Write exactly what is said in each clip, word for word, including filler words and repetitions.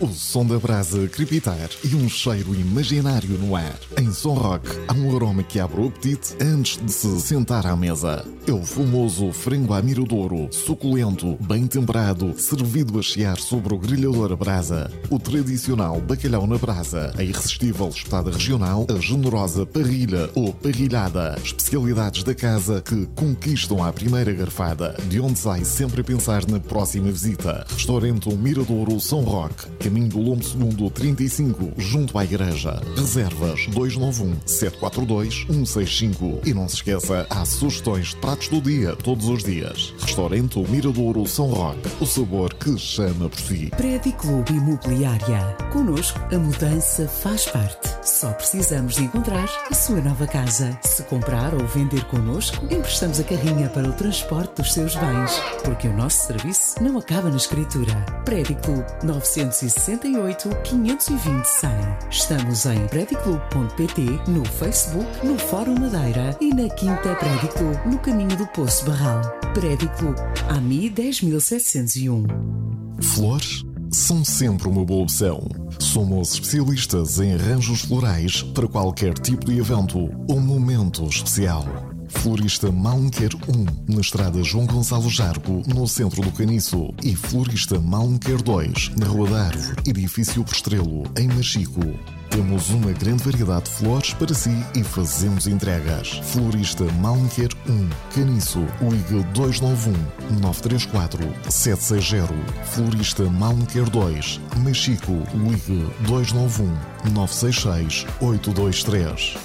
o som da brasa crepitar e um cheiro imaginário no ar. Em Som Rock há um aroma que abre o apetite antes de se sentar à mesa. É o famoso frango à miradouro, suculento, bem temperado, servido a chiar sobre o grelhador a brasa. O tradicional bacalhau na brasa, a irresistível espetada regional, a generosa parrilha ou parrilhada. Especialidades da casa que conquistam à primeira garfada, de onde sai sempre a pensar na próxima visita. Restaurante Miradouro São Roque, caminho do Lombo Segundo trinta e cinco, junto à igreja. Reservas dois nove um, sete quatro dois, um seis cinco. E não se esqueça, há sugestões de pratos do dia, todos os dias. Restaurante Miradouro São Roque, o sabor que chama por si. Prédio Clube Imobiliária. Connosco, a mudança faz parte. Só precisamos de encontrar a sua nova casa. Se comprar ou vender connosco, emprestamos a carrinha para o transporte dos seus bens. Porque o nosso serviço não acaba na escritura. Prédio Clube nove seis oito, quinhentos e vinte, cem. Estamos em prédio clube ponto pt, no Facebook, no Fórum Madeira e na Quinta Prédio Clube, no caminho do Poço Barral. Prédio Clube, A M I dez mil setecentos e um. Flores são sempre uma boa opção. Somos especialistas em arranjos florais para qualquer tipo de evento ou momento especial. Florista Malmquer um, na estrada João Gonçalo Jargo, no centro do Caniço. E Florista Malmquer dois, na Rua da Árvore, edifício por Estrelo, em Machico. Temos uma grande variedade de flores para si e fazemos entregas. Florista Malmquer um, Caniço, ligue dois nove um, nove três quatro, sete seis zero. Florista Malmquer dois, Machico, ligue dois nove um, nove seis seis, oito dois três.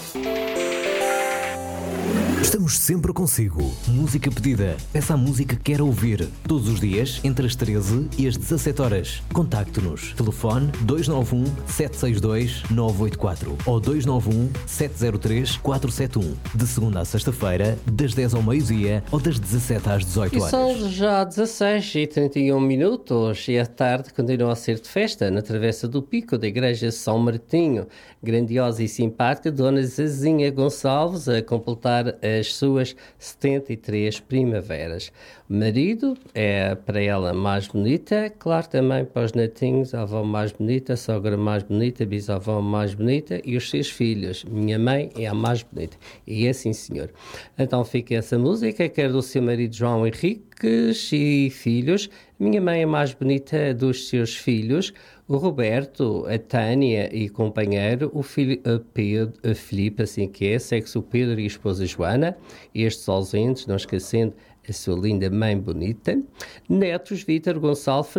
Estamos sempre consigo. Música pedida. Peça a música que quer ouvir. Todos os dias, entre as treze e as dezassete horas. Contacte-nos. Telefone dois nove um, sete seis dois, nove oito quatro ou dois nove um, sete zero três, quatro sete um. De segunda a sexta-feira, das dez ao meio-dia ou das dezassete às dezoito horas. E são já dezasseis e trinta e um minutos e a tarde continua a ser de festa na Travessa do Pico da Igreja São Martinho. Grandiosa e simpática Dona Zezinha Gonçalves a completar as suas setenta e três primaveras. O marido é para ela mais bonita, claro, também para os netinhos, a avó mais bonita, a sogra mais bonita, a bisavó mais bonita e os seus filhos. Minha mãe é a mais bonita. E é sim, senhor. Então fica essa música, quer do seu marido João Henriques e filhos. Minha mãe é mais bonita dos seus filhos, o Roberto, a Tânia e companheiro, o filho a Pedro, a Filipe, assim que é, sexo o Pedro e a esposa Joana, estes ausentes, não esquecendo a sua linda mãe bonita, netos Vítor Gonçalo